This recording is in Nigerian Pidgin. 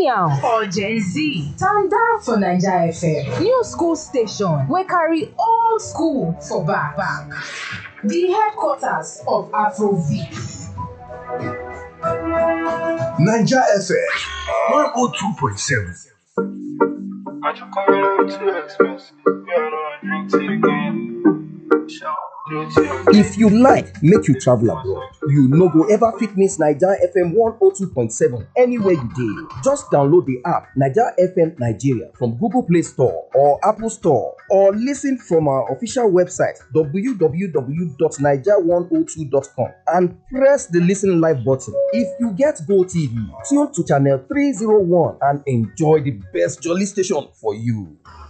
millennial or Gen Z, stand down for Naija FM. New school station wey carry old school for back. The headquarters of Afrobeat. Naija FM 102.7. I just call it too expensive. Yeah, I know I drink tea again. If you like make you travel abroad, you no go ever fit miss Naija FM 102.7 anywhere you dey. Just download the app Naija FM Nigeria from Google Play Store or Apple Store, or listen from our official website www.naija102.com and press the listen live button. If you get Go TV, tune to channel 301 and enjoy the best jolly station for you.